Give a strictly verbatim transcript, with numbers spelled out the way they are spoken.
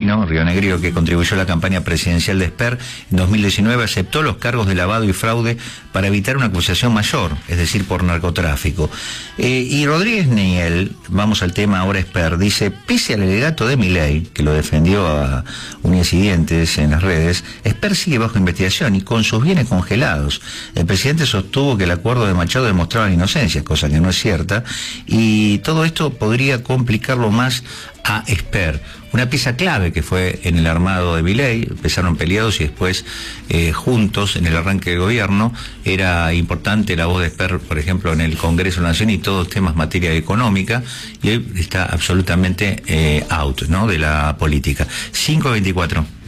rionegro, rionegro que contribuyó a la campaña presidencial de Esper en dos mil diecinueve, aceptó los cargos de lavado y fraude para evitar una acusación mayor, es decir, por narcotráfico. Eh, y Rodríguez Niel, vamos al tema ahora Esper, dice, pese al alegato de Milei, que lo defendió a uñas y dientes en las redes, Esper sigue bajo investigación y con sus bienes congelados. El presidente sostuvo que el acuerdo de Machado demostraba la inocencia, cosa que no es cierta, y todo esto podría complicarlo más a Esper, una pieza clave que fue en el armado de Milei. Empezaron peleados y después eh, juntos en el arranque del gobierno. Era importante la voz de Esper, por ejemplo, en el Congreso Nacional y todos los temas materia económica, y hoy está absolutamente eh, out, ¿no?, de la política. cinco veinticuatro.